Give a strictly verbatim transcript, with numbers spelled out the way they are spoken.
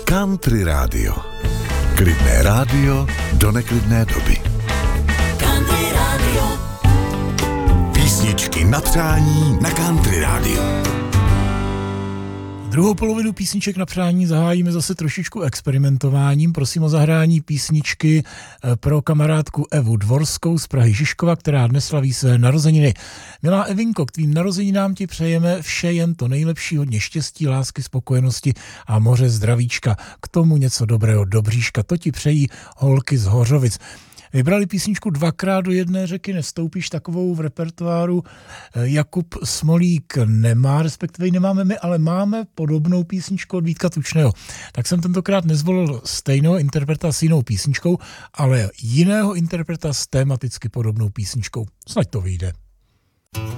Country rádio. Klidné rádio do neklidné doby. Country rádio. Písničky na přání na Country rádiu. Druhou polovinu písniček na přání zahájíme zase trošičku experimentováním. Prosím o zahrání písničky pro kamarádku Evu Dvorskou z Prahy Žižkova, která dnes slaví své narozeniny. Milá Evinko, k tvým narozeninám ti přejeme vše jen to nejlepší, hodně štěstí, lásky, spokojenosti a moře zdravíčka. K tomu něco dobrého do bříška. To ti přejí holky z Hořovic. Vybrali písničku Dvakrát do jedné řeky nestoupíš, takovou v repertoáru Jakub Smolík nemá, respektive nemáme my, ale máme podobnou písničku od Vítka Tučného. Tak jsem tentokrát nezvolil stejného interpreta s jinou písničkou, ale jiného interpreta s tematicky podobnou písničkou. Snad to vyjde.